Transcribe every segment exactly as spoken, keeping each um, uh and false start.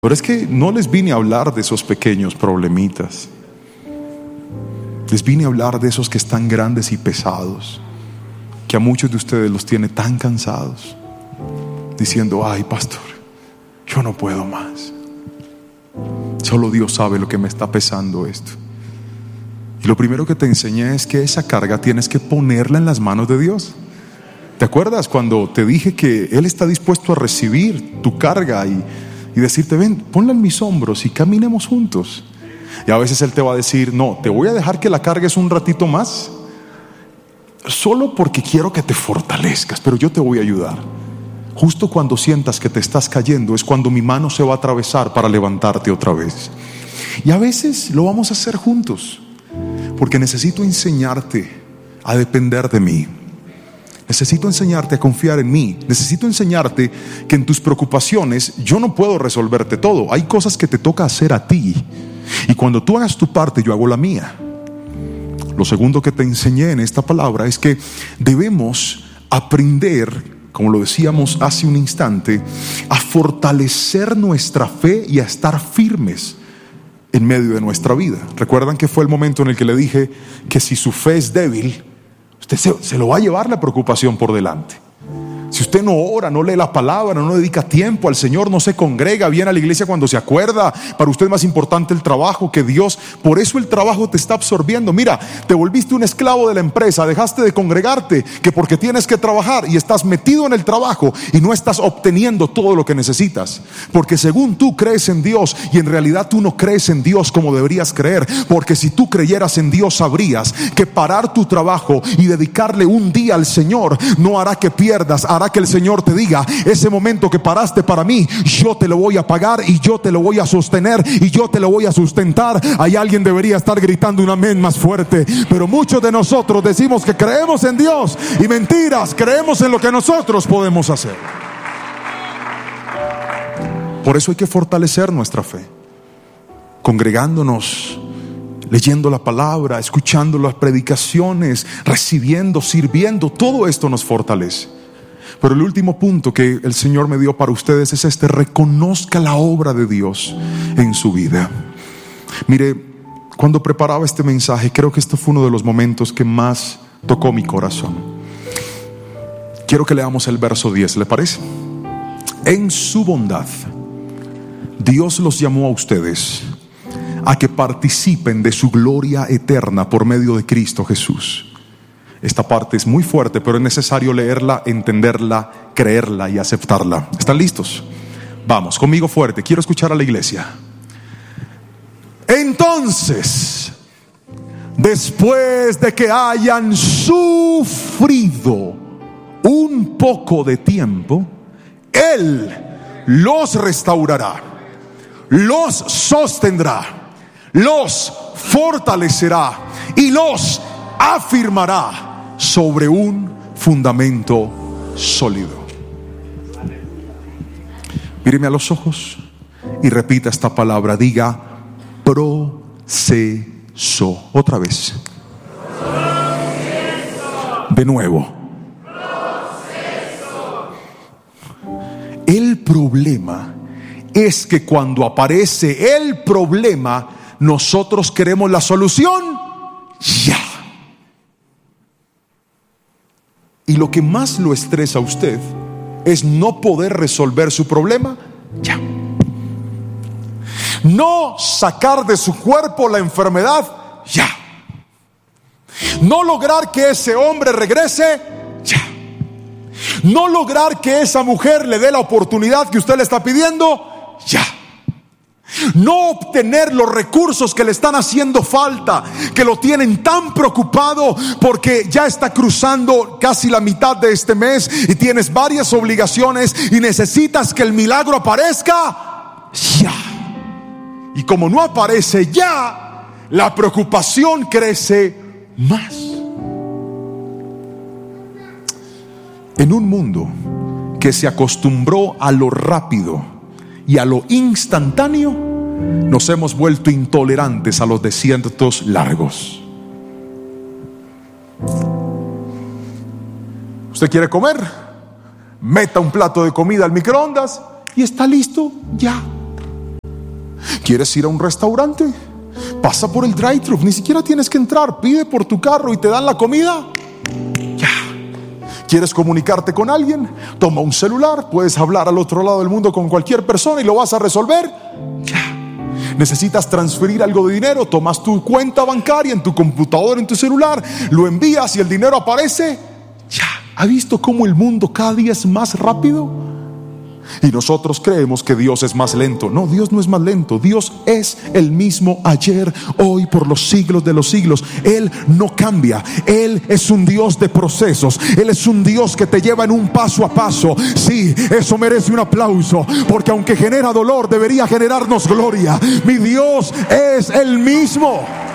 Pero es que no les vine a hablar de esos pequeños problemitas. Les vine a hablar de esos que están grandes y pesados, que a muchos de ustedes los tiene tan cansados, diciendo: ay, pastor, yo no puedo más. Solo Dios sabe lo que me está pesando esto. Y lo primero que te enseñé es que esa carga tienes que ponerla en las manos de Dios. ¿Te acuerdas cuando te dije que Él está dispuesto a recibir tu carga y, y decirte: ven, ponla en mis hombros y caminemos juntos? Y a veces Él te va a decir: no, te voy a dejar que la cargues un ratito más, solo porque quiero que te fortalezcas, pero yo te voy a ayudar. Justo cuando sientas que te estás cayendo es cuando mi mano se va a atravesar para levantarte otra vez. Y a veces lo vamos a hacer juntos, porque necesito enseñarte a depender de mí. Necesito enseñarte a confiar en mí. Necesito enseñarte que en tus preocupaciones yo no puedo resolverte todo. Hay cosas que te toca hacer a ti, y cuando tú hagas tu parte, yo hago la mía. Lo segundo que te enseñé en esta palabra es que debemos aprender, como lo decíamos hace un instante, a fortalecer nuestra fe y a estar firmes en medio de nuestra vida. ¿Recuerdan que fue el momento en el que le dije que si su fe es débil, usted se, se lo va a llevar la preocupación por delante? Si usted no ora, no lee la palabra, no dedica tiempo al Señor, no se congrega, viene a la iglesia cuando se acuerda, para usted es más importante el trabajo que Dios. Por eso el trabajo te está absorbiendo. Mira, te volviste un esclavo de la empresa, dejaste de congregarte, que porque tienes que trabajar, y estás metido en el trabajo y no estás obteniendo todo lo que necesitas, porque según tú crees en Dios, y en realidad tú no crees en Dios como deberías creer. Porque si tú creyeras en Dios, sabrías que parar tu trabajo y dedicarle un día al Señor no hará que pierdas, hará que el Señor te diga: ese momento que paraste para mí, yo te lo voy a pagar, y yo te lo voy a sostener, y yo te lo voy a sustentar. Hay alguien debería estar gritando un amén más fuerte. Pero muchos de nosotros decimos que creemos en Dios, y mentiras, creemos en lo que nosotros podemos hacer. Por eso hay que fortalecer nuestra fe, congregándonos, leyendo la palabra, escuchando las predicaciones, recibiendo, sirviendo. Todo esto nos fortalece. Pero el último punto que el Señor me dio para ustedes es este: reconozca la obra de Dios en su vida. Mire, cuando preparaba este mensaje, creo que este fue uno de los momentos que más tocó mi corazón. Quiero que leamos el verso diez, ¿le parece? En su bondad, Dios los llamó a ustedes a que participen de su gloria eterna por medio de Cristo Jesús. Esta parte es muy fuerte, pero es necesario leerla, entenderla, creerla y aceptarla. ¿Están listos? Vamos, conmigo fuerte. Quiero escuchar a la iglesia. Entonces, después de que hayan sufrido un poco de tiempo, Él los restaurará, los sostendrá, los fortalecerá y los afirmará sobre un fundamento sólido. Míreme a los ojos y repita esta palabra. Diga: proceso. Otra vez. Proceso. De nuevo. Proceso. El problema es que cuando aparece el problema, nosotros queremos la solución ya. Y lo que más lo estresa a usted es no poder resolver su problema ya. No sacar de su cuerpo la enfermedad ya. No lograr que ese hombre regrese ya. No lograr que esa mujer le dé la oportunidad que usted le está pidiendo ya. No obtener los recursos que le están haciendo falta, que lo tienen tan preocupado porque ya está cruzando casi la mitad de este mes y tienes varias obligaciones y necesitas que el milagro aparezca ya. Y como no aparece ya, la preocupación crece más. En un mundo que se acostumbró a lo rápido y a lo instantáneo, nos hemos vuelto intolerantes a los desiertos largos. ¿Usted quiere comer? Meta un plato de comida al microondas y está listo ya. ¿Quieres ir a un restaurante? Pasa por el drive-thru, ni siquiera tienes que entrar, pide por tu carro y te dan la comida. Ya. ¿Quieres comunicarte con alguien? Toma un celular, puedes hablar al otro lado del mundo con cualquier persona y lo vas a resolver. Ya. ¿Necesitas transferir algo de dinero? Tomas tu cuenta bancaria en tu computadora, en tu celular, lo envías y el dinero aparece. Ya. ¿Ha visto cómo el mundo cada día es más rápido? Y nosotros creemos que Dios es más lento. No, Dios no es más lento. Dios es el mismo ayer, hoy, por los siglos de los siglos. Él no cambia. Él es un Dios de procesos. Él es un Dios que te lleva en un paso a paso. Sí, eso merece un aplauso, porque aunque genera dolor, debería generarnos gloria. Mi Dios es el mismo.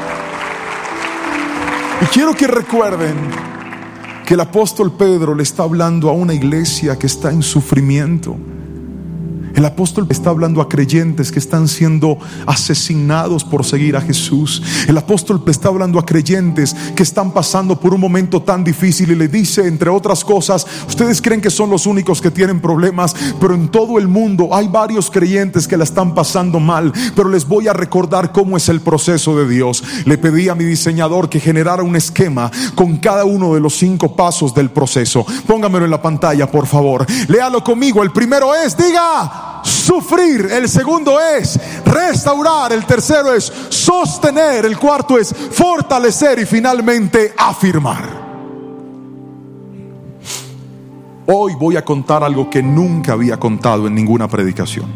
Y quiero que recuerden que el apóstol Pedro le está hablando a una iglesia que está en sufrimiento. El apóstol está hablando a creyentes que están siendo asesinados por seguir a Jesús. El apóstol está hablando a creyentes que están pasando por un momento tan difícil y le dice, entre otras cosas, ustedes creen que son los únicos que tienen problemas, pero en todo el mundo hay varios creyentes que la están pasando mal. Pero les voy a recordar cómo es el proceso de Dios. Le pedí a mi diseñador que generara un esquema con cada uno de los cinco pasos del proceso. Póngamelo en la pantalla, por favor. Léalo conmigo. El primero es, diga, sufrir. El segundo es restaurar. El tercero es sostener. El cuarto es fortalecer. Y finalmente afirmar. Hoy voy a contar algo que nunca había contado en ninguna predicación.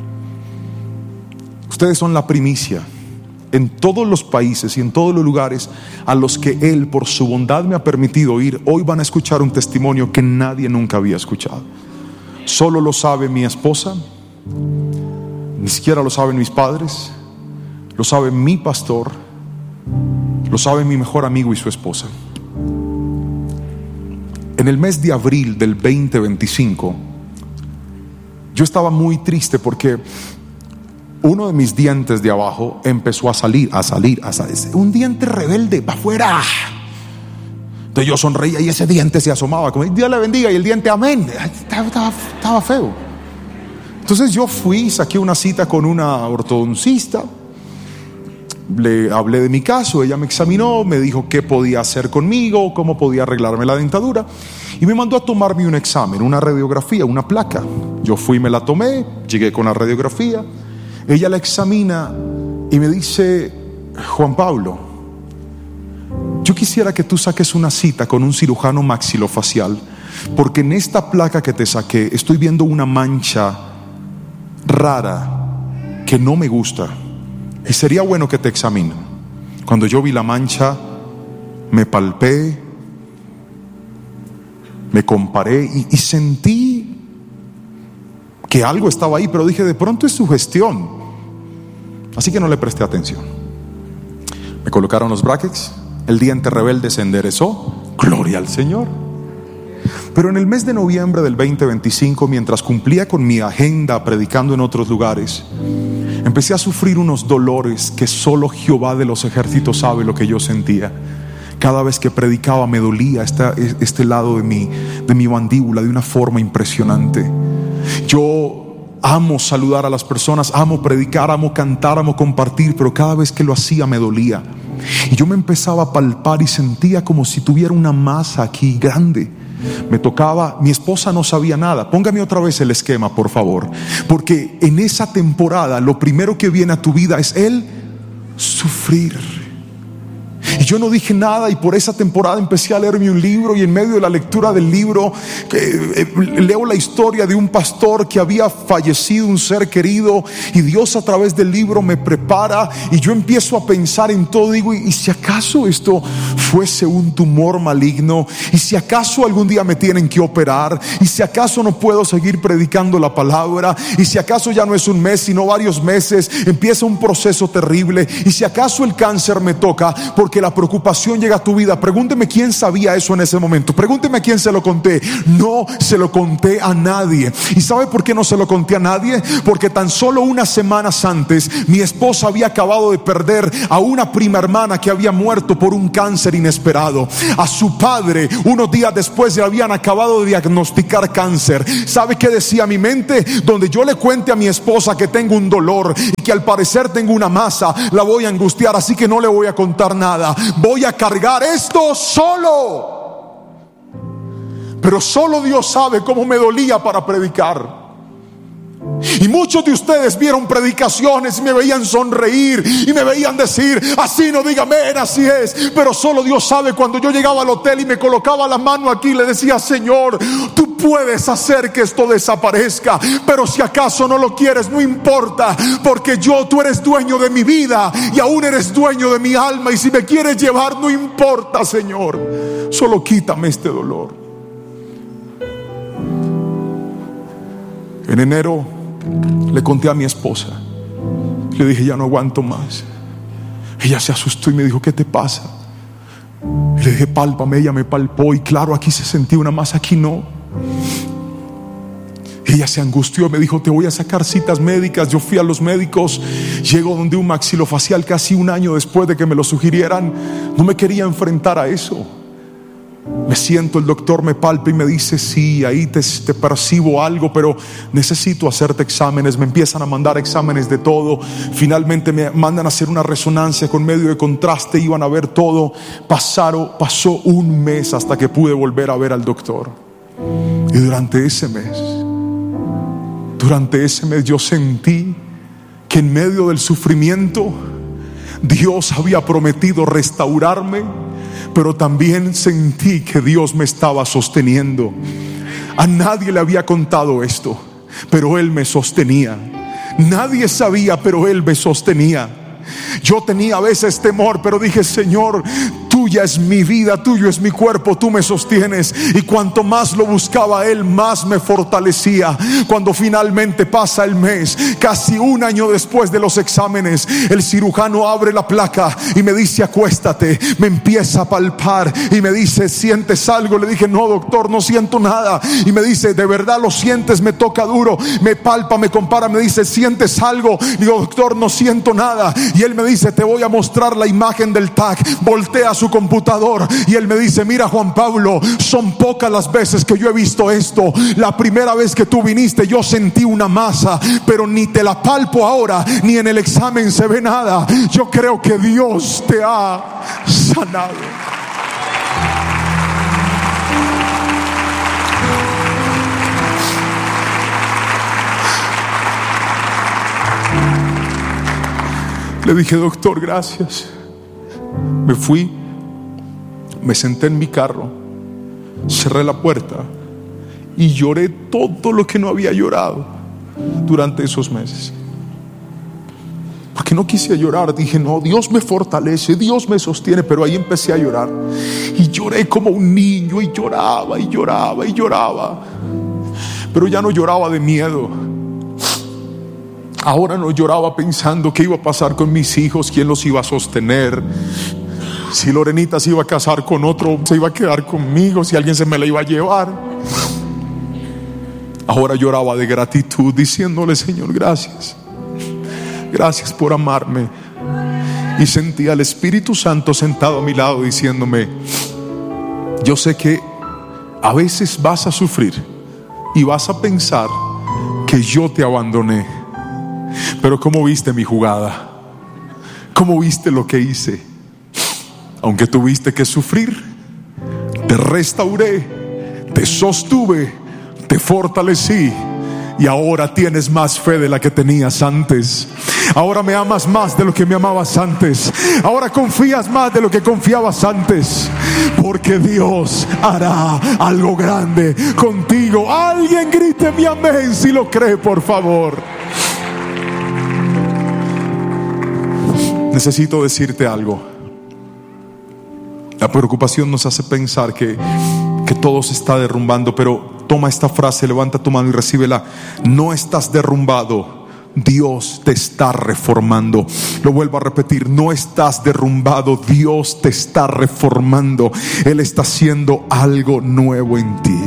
Ustedes son la primicia en todos los países y en todos los lugares a los que Él por su bondad me ha permitido ir. Hoy van a escuchar un testimonio que nadie nunca había escuchado. Solo lo sabe mi esposa, ni siquiera lo saben mis padres, lo sabe mi pastor, lo sabe mi mejor amigo y su esposa. En el mes de abril del veinte veinticinco, yo estaba muy triste porque uno de mis dientes de abajo empezó a salir, a salir, a salir. Un diente rebelde, para afuera. Entonces yo sonreía y ese diente se asomaba como Dios le bendiga, y el diente amén. Estaba, estaba, estaba feo. Entonces yo fui, saqué una cita con una ortodoncista, le hablé de mi caso, ella me examinó, me dijo qué podía hacer conmigo, cómo podía arreglarme la dentadura, y me mandó a tomarme un examen, una radiografía, una placa. Yo fui, me la tomé, llegué con la radiografía, ella la examina y me dice, Juan Pablo, yo quisiera que tú saques una cita con un cirujano maxilofacial, porque en esta placa que te saqué estoy viendo una mancha rara que no me gusta y sería bueno que te examinen. Cuando yo vi la mancha, me palpé, me comparé y, y sentí que algo estaba ahí, pero dije, de pronto es sugestión, así que no le presté atención. Me colocaron los brackets. El diente rebelde se enderezó, gloria al Señor. Pero en el mes de noviembre del veinte veinticinco, mientras cumplía con mi agenda predicando en otros lugares, empecé a sufrir unos dolores que solo Jehová de los ejércitos sabe lo que yo sentía. Cada vez que predicaba me dolía esta, este lado de mi, de mi mandíbula de una forma impresionante. Yo amo saludar a las personas, amo predicar, amo cantar, amo compartir, pero cada vez que lo hacía me dolía. Y yo me empezaba a palpar y sentía como si tuviera una masa aquí grande. Me tocaba, mi esposa no sabía nada. Póngame otra vez el esquema, por favor, porque en esa temporada lo primero que viene a tu vida es el sufrir. Y yo no dije nada, y por esa temporada empecé a leerme un libro, y en medio de la lectura del libro eh, eh, leo la historia de un pastor que había fallecido, un ser querido, y Dios a través del libro me prepara, y yo empiezo a pensar en todo. Digo, y, y si acaso esto fuese un tumor maligno, y si acaso algún día me tienen que operar, y si acaso no puedo seguir predicando la palabra, y si acaso ya no es un mes sino varios meses, empieza un proceso terrible, y si acaso el cáncer me toca, porque la preocupación llega a tu vida. Pregúnteme quién sabía eso en ese momento. Pregúnteme a quién se lo conté. No se lo conté a nadie. ¿Y sabe por qué no se lo conté a nadie? Porque tan solo unas semanas antes mi esposa había acabado de perder a una prima hermana que había muerto por un cáncer inesperado. A su padre, unos días después, le habían acabado de diagnosticar cáncer. ¿Sabe qué decía mi mente? Donde yo le cuente a mi esposa que tengo un dolor y que al parecer tengo una masa, la voy a angustiar, así que no le voy a contar nada. Voy a cargar esto solo. Pero solo Dios sabe cómo me dolía para predicar. Y muchos de ustedes vieron predicaciones y me veían sonreír y me veían decir: así no, diga amén, así es. Pero solo Dios sabe, cuando yo llegaba al hotel y me colocaba la mano aquí, le decía: Señor, tú puedes hacer que esto desaparezca, pero si acaso no lo quieres, no importa, porque yo, tú eres dueño de mi vida y aún eres dueño de mi alma, y si me quieres llevar, no importa, Señor, solo quítame este dolor. En enero le conté a mi esposa. Le dije: ya no aguanto más. Ella se asustó y me dijo: ¿qué te pasa? Y le dije: pálpame. Ella me palpó y claro, aquí se sentía una masa, aquí no. Ella se angustió, me dijo: te voy a sacar citas médicas. Yo fui a los médicos, llego donde un maxilofacial casi un año después de que me lo sugirieran. No me quería enfrentar a eso. Me siento, el doctor me palpa y me dice: sí, ahí te, te percibo algo, pero necesito hacerte exámenes. Me empiezan a mandar exámenes de todo. Finalmente me mandan a hacer una resonancia con medio de contraste. Iban a ver todo. Pasaron, pasó un mes hasta que pude volver a ver al doctor. Y durante ese mes, durante ese mes yo sentí que en medio del sufrimiento Dios había prometido restaurarme, pero también sentí que Dios me estaba sosteniendo. A nadie le había contado esto, pero Él me sostenía. Nadie sabía, pero Él me sostenía. Yo tenía a veces temor, pero dije: Señor, tuya es mi vida, tuyo es mi cuerpo, tú me sostienes. Y cuanto más lo buscaba Él, más me fortalecía. Cuando finalmente pasa el mes, casi un año después de los exámenes, el cirujano abre la placa y me dice: acuéstate. Me empieza a palpar y me dice: ¿sientes algo? Le dije: no, doctor, no siento nada. Y me dice: ¿de verdad lo sientes? Me toca duro, me palpa, me compara, me dice: ¿sientes algo? Digo: doctor, no siento nada. Y él me dice: te voy a mostrar la imagen del T A C. Voltea a su computador y él me dice: mira, Juan Pablo, son pocas las veces que yo he visto esto. La primera vez que tú viniste yo sentí una masa, pero ni te la palpo ahora, ni en el examen se ve nada. Yo creo que Dios te ha sanado. Le dije: doctor, gracias. Me fui, me senté en mi carro, cerré la puerta y lloré todo lo que no había llorado durante esos meses. Porque no quise llorar, dije: no, Dios me fortalece, Dios me sostiene. Pero ahí empecé a llorar y lloré como un niño, y lloraba y lloraba y lloraba. Pero ya no lloraba de miedo. Ahora no lloraba pensando qué iba a pasar con mis hijos, quién los iba a sostener, si Lorenita se iba a casar con otro, se iba a quedar conmigo, si alguien se me la iba a llevar. Ahora lloraba de gratitud, diciéndole: Señor, gracias. Gracias por amarme. Y sentía al Espíritu Santo sentado a mi lado diciéndome: yo sé que a veces vas a sufrir y vas a pensar que yo te abandoné, pero ¿cómo viste mi jugada? ¿Cómo viste lo que hice? Aunque tuviste que sufrir, te restauré, te sostuve, te fortalecí, y ahora tienes más fe de la que tenías antes. Ahora me amas más de lo que me amabas antes. Ahora confías más de lo que confiabas antes, porque Dios hará algo grande contigo. Alguien grite mi amén si lo cree, por favor. Necesito decirte algo. La preocupación nos hace pensar que, que todo se está derrumbando, pero toma esta frase, levanta tu mano y recíbela. No estás derrumbado, Dios te está reformando. Lo vuelvo a repetir: no estás derrumbado, Dios te está reformando. Él está haciendo algo nuevo en ti.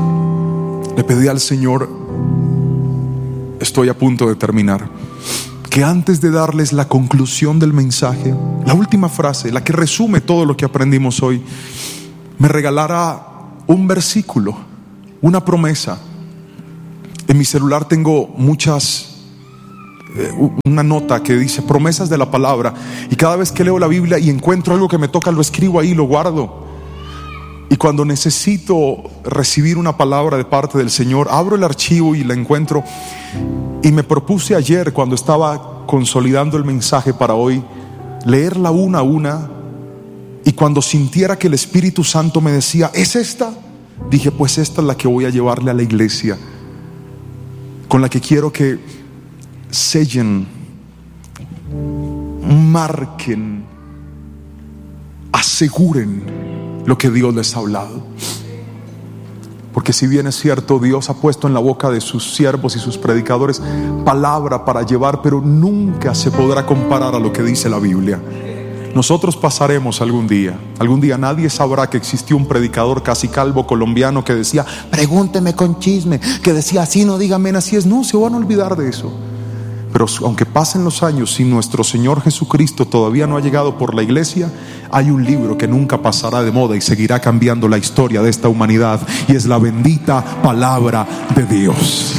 Le pedí al Señor, estoy a punto de terminar, que antes de darles la conclusión del mensaje, la última frase, la que resume todo lo que aprendimos hoy, me regalara un versículo, una promesa. En mi celular tengo muchas, eh, una nota que dice promesas de la palabra, y cada vez que leo la Biblia y encuentro algo que me toca, lo escribo ahí, lo guardo. Y cuando necesito recibir una palabra de parte del Señor, abro el archivo y la encuentro. Y me propuse ayer, cuando estaba consolidando el mensaje para hoy, leerla una a una. Y cuando sintiera que el Espíritu Santo me decía, ¿es esta? Dije, pues esta es la que voy a llevarle a la iglesia, con la que quiero que sellen, marquen, aseguren lo que Dios les ha hablado. Porque si bien es cierto, Dios ha puesto en la boca de sus siervos y sus predicadores palabra para llevar, pero nunca se podrá comparar a lo que dice la Biblia. Nosotros pasaremos algún día, algún día nadie sabrá que existió un predicador casi calvo colombiano que decía, pregúnteme con chisme, que decía así no, dígame así es. No, se van a olvidar de eso. Pero aunque pasen los años, si nuestro Señor Jesucristo todavía no ha llegado por la iglesia, hay un libro que nunca pasará de moda y seguirá cambiando la historia de esta humanidad, y es la bendita palabra de Dios.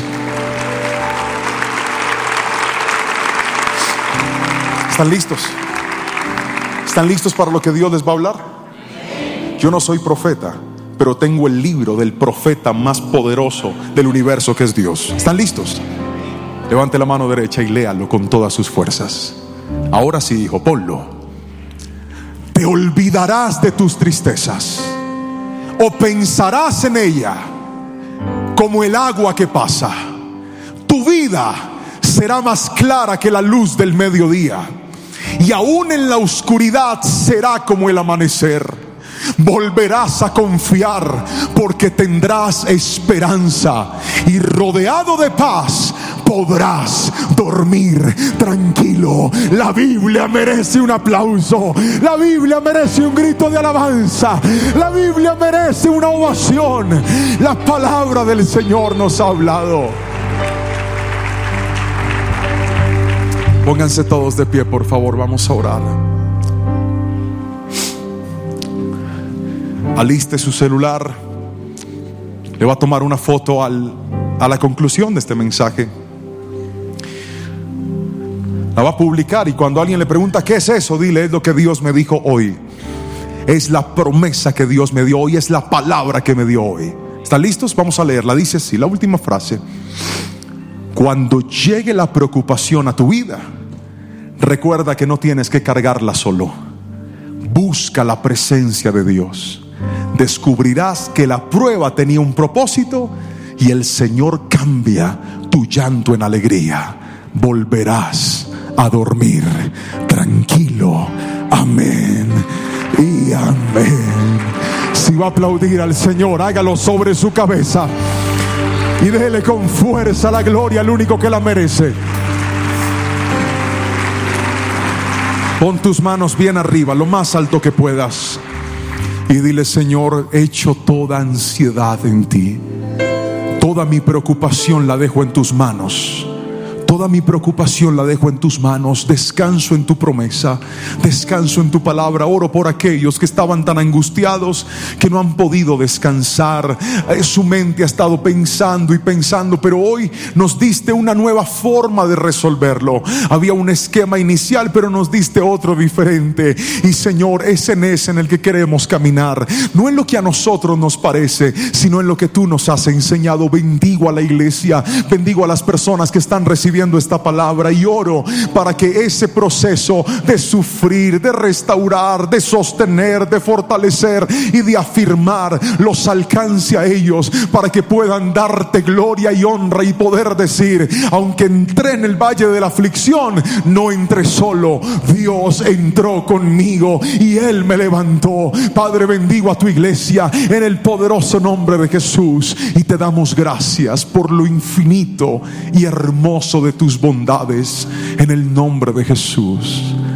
¿Están listos? ¿Están listos para lo que Dios les va a hablar? Yo no soy profeta, pero tengo el libro del profeta más poderoso del universo, que es Dios. ¿Están listos? Levante la mano derecha y léalo con todas sus fuerzas. Ahora sí, hijo, ponlo. Te olvidarás de tus tristezas, o pensarás en ella como el agua que pasa. Tu vida será más clara que la luz del mediodía, y aún en la oscuridad será como el amanecer. Volverás a confiar porque tendrás esperanza, y rodeado de paz podrás dormir tranquilo. La Biblia merece un aplauso. La Biblia merece un grito de alabanza. La Biblia merece una ovación. La palabra del Señor nos ha hablado. Pónganse todos de pie, por favor, vamos a orar. Aliste su celular. Le va a tomar una foto al, a la conclusión de este mensaje. La va a publicar, y cuando alguien le pregunta ¿qué es eso? Dile, es lo que Dios me dijo hoy. Es la promesa que Dios me dio hoy. Es la palabra que me dio hoy. ¿Están listos? Vamos a leerla. Dice así, la última frase: cuando llegue la preocupación a tu vida, recuerda que no tienes que cargarla solo. Busca la presencia de Dios. Descubrirás que la prueba tenía un propósito, y el Señor cambia tu llanto en alegría. Volverás a dormir tranquilo. Amén y amén. Si va a aplaudir al Señor, hágalo sobre su cabeza y déle con fuerza la gloria al único que la merece. Pon tus manos bien arriba, lo más alto que puedas, y dile: Señor, echo toda ansiedad en ti. Toda mi preocupación la dejo en tus manos. Toda mi preocupación la dejo en tus manos. Descanso en tu promesa, descanso en tu palabra. Oro por aquellos que estaban tan angustiados que no han podido descansar. eh, Su mente ha estado pensando y pensando, pero hoy nos diste una nueva forma de resolverlo. Había un esquema inicial, pero nos diste otro diferente. Y Señor, es en ese en el que queremos caminar, no en lo que a nosotros nos parece, sino en lo que tú nos has enseñado. Bendigo a la iglesia, bendigo a las personas que están recibiendo esta palabra, y oro para que ese proceso de sufrir, de restaurar, de sostener, de fortalecer y de afirmar los alcance a ellos, para que puedan darte gloria y honra y poder decir: aunque entré en el valle de la aflicción, no entré solo, Dios entró conmigo y Él me levantó. Padre, bendigo a tu iglesia en el poderoso nombre de Jesús, y te damos gracias por lo infinito y hermoso de tus bondades, en el nombre de Jesús.